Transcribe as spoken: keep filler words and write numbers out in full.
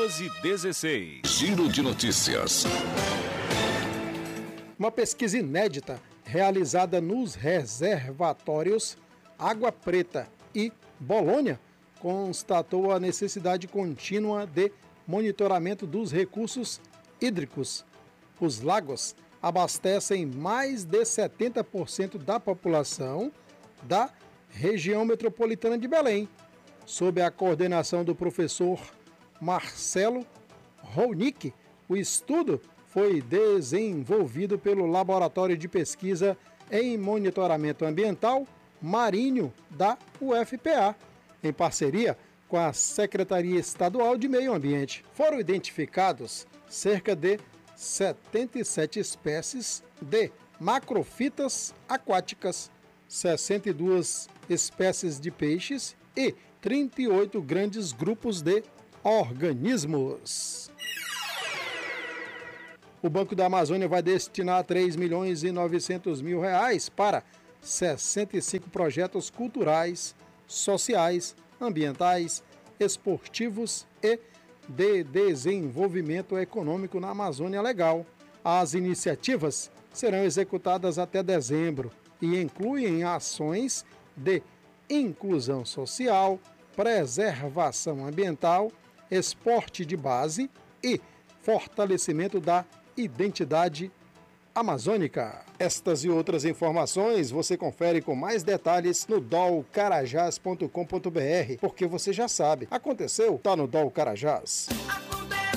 duas e dezesseis. Giro de notícias. Uma pesquisa inédita realizada nos reservatórios Água Preta e Bolônia constatou a necessidade contínua de monitoramento dos recursos hídricos. Os lagos abastecem mais de setenta por cento da população da região metropolitana de Belém, sob a coordenação do professor Marcelo Rounick. O estudo foi desenvolvido pelo Laboratório de Pesquisa em Monitoramento Ambiental Marinho da U F P A, em parceria com a Secretaria Estadual de Meio Ambiente. Foram identificados cerca de setenta e sete espécies de macrofitas aquáticas, sessenta e duas espécies de peixes e trinta e oito grandes grupos de organismos. O Banco da Amazônia vai destinar três milhões e novecentos mil reais para sessenta e cinco projetos culturais, sociais, ambientais, esportivos e de desenvolvimento econômico na Amazônia Legal. As iniciativas serão executadas até dezembro e incluem ações de inclusão social, preservação ambiental, esporte de base e fortalecimento da identidade amazônica. Estas e outras informações você confere com mais detalhes no dol carajás ponto com ponto br, porque você já sabe, aconteceu, tá no Dol Carajás.